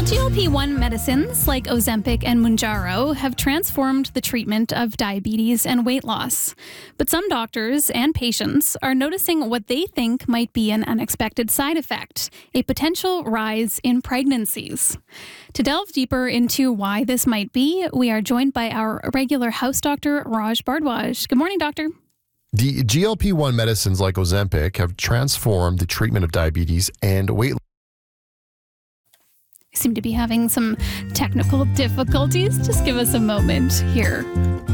GLP-1 medicines like Ozempic and Mounjaro have transformed the treatment of diabetes and weight loss. But some doctors and patients are noticing what they think might be an unexpected side effect, a potential rise in pregnancies. To delve deeper into why this might be, we are joined by our regular house doctor, Raj Bhardwaj. Good morning, doctor. The GLP-1 medicines like Ozempic have transformed the treatment of diabetes and weight loss. Seem to be having some technical difficulties. Just give us a moment here.